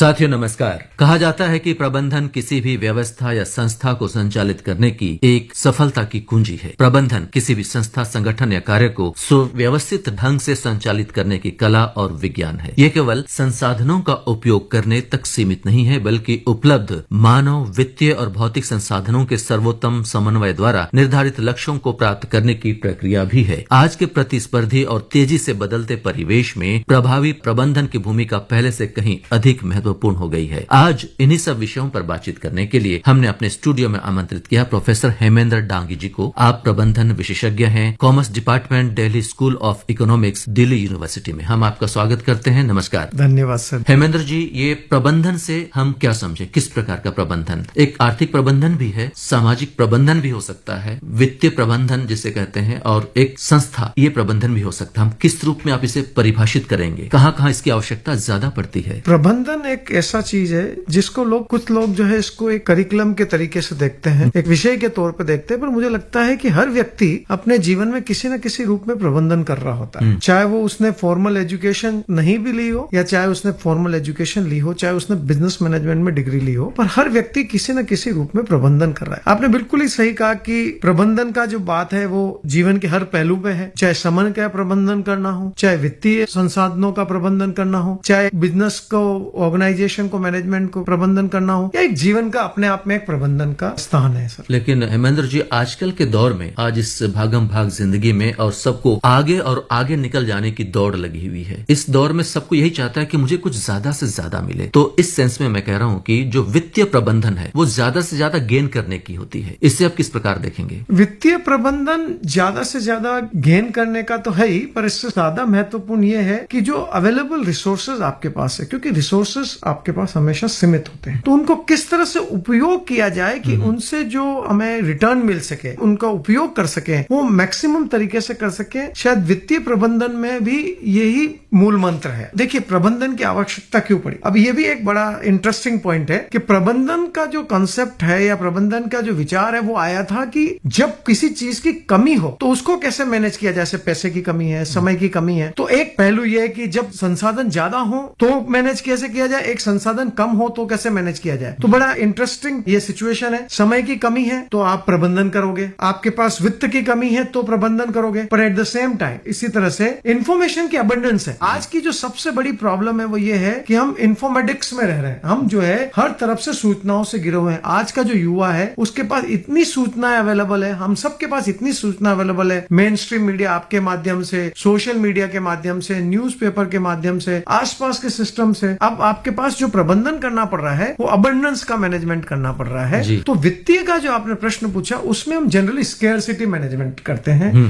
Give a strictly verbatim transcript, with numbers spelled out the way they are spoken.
साथियों नमस्कार। कहा जाता है कि प्रबंधन किसी भी व्यवस्था या संस्था को संचालित करने की एक सफलता की कुंजी है। प्रबंधन किसी भी संस्था, संगठन या कार्य को सुव्यवस्थित ढंग से संचालित करने की कला और विज्ञान है। यह केवल संसाधनों का उपयोग करने तक सीमित नहीं है, बल्कि उपलब्ध मानव, वित्तीय और भौतिक संसाधनों के सर्वोत्तम समन्वय द्वारा निर्धारित लक्ष्यों को प्राप्त करने की प्रक्रिया भी है। आज के प्रतिस्पर्धी और तेजी से बदलते परिवेश में प्रभावी प्रबंधन की भूमिका पहले से कहीं अधिक महत्वपूर्ण हो गई है। आज इन्हीं सब विषयों पर बातचीत करने के लिए हमने अपने स्टूडियो में आमंत्रित किया प्रोफेसर हेमेंद्र डांगी जी को। आप प्रबंधन विशेषज्ञ हैं, commerce department, Delhi school of economics, Delhi university में। हम आपका स्वागत करते हैं। नमस्कार। धन्यवाद सर। हेमेंद्र जी, ये प्रबंधन से हम क्या समझे? किस प्रकार का प्रबंधन? एक आर्थिक प्रबंधन भी है, सामाजिक प्रबंधन भी हो सकता है, वित्तीय प्रबंधन जिसे कहते हैं, और एक संस्था ये प्रबंधन भी हो सकता है। हम किस रूप में आप इसे परिभाषित करेंगे? कहाँ कहाँ इसकी आवश्यकता ज्यादा पड़ती है? प्रबंधन एक ऐसा चीज है जिसको लोग कुछ लोग जो है इसको एक करिकुलम के तरीके से देखते हैं, एक विषय के तौर पे देखते हैं, पर मुझे लगता है कि हर व्यक्ति अपने जीवन में किसी न किसी रूप में प्रबंधन कर रहा होता है। चाहे वो उसने फॉर्मल एजुकेशन नहीं भी ली हो या चाहे उसने फॉर्मल एजुकेशन ली हो, चाहे उसने बिजनेस मैनेजमेंट में डिग्री ली हो, पर हर व्यक्ति किसी न किसी रूप में प्रबंधन कर रहा है। आपने बिल्कुल ही सही कहा कि प्रबंधन का जो बात है वो जीवन के हर पहलू पे है। चाहे समय का प्रबंधन करना हो, चाहे वित्तीय संसाधनों का प्रबंधन करना हो, चाहे बिजनेस को, ऑर्गेनाइजेशन को, मैनेजमेंट को प्रबंधन करना हो, या एक जीवन का अपने आप में एक प्रबंधन का स्थान है सर। लेकिन हेमेंद्र जी, आजकल के दौर में, आज इस भागम भाग जिंदगी में और सबको आगे और आगे निकल जाने की दौड़ लगी हुई है। इस दौर में सबको यही चाहता है कि मुझे कुछ ज्यादा से ज्यादा मिले। तो इस सेंस में मैं कह रहा हूँ कि जो वित्तीय प्रबंधन है वो ज्यादा से ज्यादा गेन करने की होती है। इससे आप किस प्रकार देखेंगे? वित्तीय प्रबंधन ज्यादा से ज्यादा गेन करने का तो है ही, पर इससे ज्यादा महत्वपूर्ण ये है कि जो अवेलेबल रिसोर्सेज आपके पास है, क्योंकि रिसोर्सेज आपके पास हमेशा सीमित होते हैं, तो उनको किस तरह से उपयोग किया जाए कि उनसे जो हमें रिटर्न मिल सके, उनका उपयोग कर सके, वो मैक्सिमम तरीके से कर सके। शायद वित्तीय प्रबंधन में भी यही मूल मंत्र है। देखिए, प्रबंधन की आवश्यकता क्यों पड़ी? अब ये भी एक बड़ा इंटरेस्टिंग पॉइंट है कि प्रबंधन का जो कंसेप्ट है या प्रबंधन का जो विचार है वो आया था कि जब किसी चीज की कमी हो तो उसको कैसे मैनेज किया जाए। जैसे पैसे की कमी है, समय की कमी है, तो एक पहलू यह है कि जब संसाधन ज्यादा हो तो मैनेज कैसे किया जाए, एक संसाधन कम हो तो कैसे मैनेज किया जाए। तो बड़ा इंटरेस्टिंग ये सिचुएशन है। समय की कमी है तो आप प्रबंधन करोगे, आपके पास वित्त की कमी है तो प्रबंधन करोगे, पर एट द सेम टाइम इसी तरह से इंफॉर्मेशन की अबंडेंस है। आज की जो सबसे बड़ी प्रॉब्लम है वो ये है कि हम इंफॉर्मेटिक्स में रह रहे हैं। हम जो है हर तरफ से सूचनाओं से घिरे हुए हैं। आज का जो युवा है उसके पास इतनी सूचनाएं अवेलेबल है, हम सबके पास इतनी सूचना अवेलेबल है, मेन स्ट्रीम मीडिया आपके माध्यम से, सोशल मीडिया के माध्यम से, न्यूज़पेपर के माध्यम से, आसपास के सिस्टम से। अब आपके पास जो प्रबंधन करना पड़ रहा है वो अबंडेंस का मैनेजमेंट करना पड़ रहा है। तो वित्तीय का जो आपने प्रश्न पूछा उसमें हम जनरली स्केर्सिटी मैनेजमेंट करते हैं